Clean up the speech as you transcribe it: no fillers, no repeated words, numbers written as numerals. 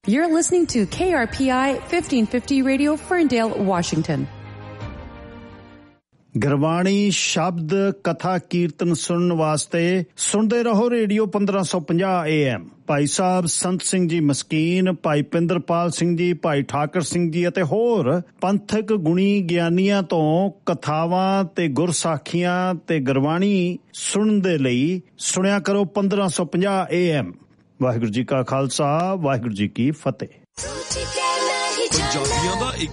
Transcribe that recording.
You're listening to KRPI 1550 Radio, Ferndale, Washington. Gurbani ਸ਼ਬਦ ਕਥਾ ਕੀਰਤਨ ਸੁਣਨ ਵਾਸਤੇ ਸੁਣਦੇ ਰਹੋ ਰੇਡੀਓ 1550 AM। ਭਾਈ ਸਾਹਿਬ ਸੰਤ ਸਿੰਘ ਜੀ ਮਸਕੀਨ, ਭਾਈ ਪਿੰਦਰਪਾਲ ਸਿੰਘ ਜੀ, ਭਾਈ ਠਾਕਰ ਸਿੰਘ ਜੀ ਅਤੇ ਹੋਰ ਪੰਥਕ ਗੁਣੀ ਗਿਆਨੀਆਂ ਤੋਂ ਕਥਾਵਾਂ ਤੇ ਗੁਰਸਾਖੀਆਂ ਤੇ ਗੁਰਬਾਣੀ ਸੁਣਨ ਦੇ ਲਈ ਸੁਣਿਆ ਕਰੋ 1550 AM। ਵਾਹਿਗੁਰੂ ਜੀ ਕਾ ਖਾਲਸਾ, ਵਾਹਿਗੁਰੂ ਜੀ ਕੀ ਫਤਿਹ।